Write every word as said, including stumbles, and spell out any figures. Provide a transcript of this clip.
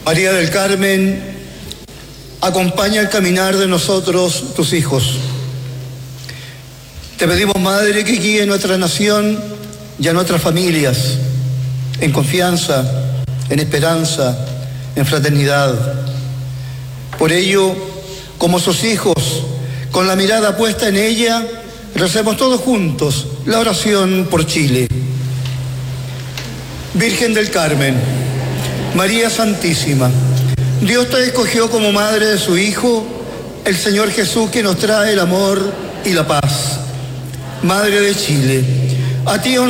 María del Carmen, acompaña el caminar de nosotros, tus hijos. Te pedimos, Madre, que guíe nuestra nación y a nuestras familias en confianza, en esperanza, en fraternidad. Por ello, como sus hijos, con la mirada puesta en ella, recemos todos juntos la oración por Chile. Virgen del Carmen, María Santísima, Dios te escogió como madre de su Hijo, el Señor Jesús, que nos trae el amor y la paz. Madre de Chile, a ti